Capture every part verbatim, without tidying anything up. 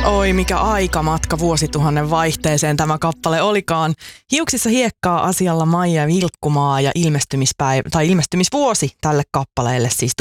Oi mikä aikamatka vuosituhannen vaihteeseen tämä kappale olikaan. Hiuksissa hiekkaa asialla Maija Vilkkumaa ja ilmestymispäivä, tai ilmestymisvuosi tälle kappaleelle siis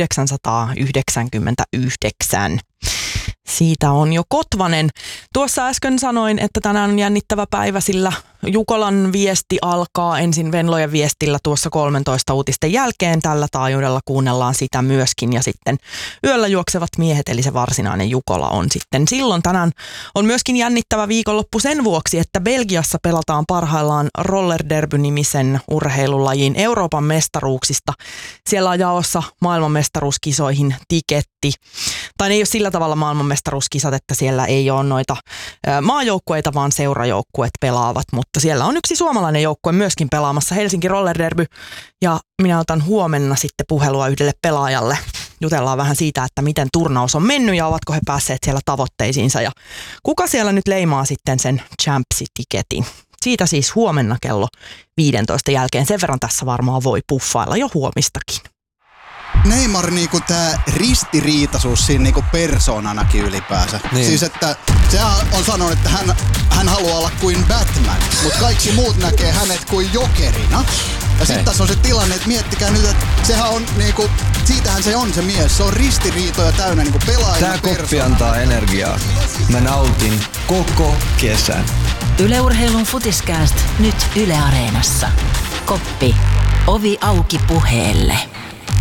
tuhatyhdeksänsataayhdeksänkymmentäyhdeksän. Siitä on jo Kotvanen. Tuossa äsken sanoin, että tänään on jännittävä päivä, sillä Jukolan viesti alkaa ensin Venlojen viestillä tuossa kolmentoista uutisten jälkeen. Tällä taajuudella kuunnellaan sitä myöskin ja sitten yöllä juoksevat miehet, eli se varsinainen Jukola on sitten silloin. Tänään on myöskin jännittävä viikonloppu sen vuoksi, että Belgiassa pelataan parhaillaan Roller Derby-nimisen urheilulajin Euroopan mestaruuksista. Siellä on jaossa maailmanmestaruuskisoihin tiketti. Tai ne ei ole sillä tavalla maailmanmestaruuskisat, että siellä ei ole noita maajoukkueita, vaan seurajoukkueet pelaavat. Mutta siellä on yksi suomalainen joukkue myöskin pelaamassa, Helsinki Roller Derby. Ja minä otan huomenna sitten puhelua yhdelle pelaajalle. Jutellaan vähän siitä, että miten turnaus on mennyt ja ovatko he päässeet siellä tavoitteisiinsa. Ja kuka siellä nyt leimaa sitten sen Champsi-tiketin. Siitä siis huomenna kello viisitoista jälkeen. Sen verran tässä varmaan voi puffailla jo huomistakin. Neymar niinku tää ristiriitaisuus siinä niinku persoonanakin ylipäänsä. Niin. Siis että sehän on sanonut, että hän, hän haluaa olla kuin Batman, mutta kaikki muut näkee hänet kuin jokerina. Ja sitten tässä on se tilanne, että miettikää nyt, että sehän on niinku, siitähän se on se mies. Se on ristiriitoja täynnä niinku pelaajana. Tää koppi antaa energiaa. Mä nautin koko kesän. Yle Urheilun Futiskääst nyt Yle Areenassa. Koppi. Ovi auki puheelle.